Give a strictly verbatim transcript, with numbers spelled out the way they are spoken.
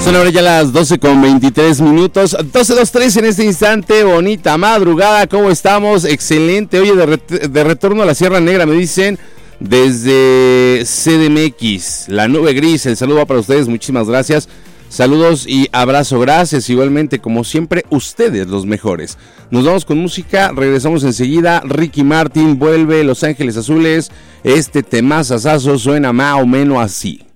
Son ahora ya las doce con veintitrés minutos, doce veintitrés en este instante, bonita madrugada, ¿cómo estamos? Excelente, oye, de, ret- de retorno a la Sierra Negra, me dicen, desde C D M X, la nube gris, el saludo va para ustedes, muchísimas gracias, saludos y abrazo, gracias, igualmente, como siempre, ustedes los mejores. Nos vamos con música, regresamos enseguida, Ricky Martin vuelve, Los Ángeles Azules, este temazazazo suena más o menos así.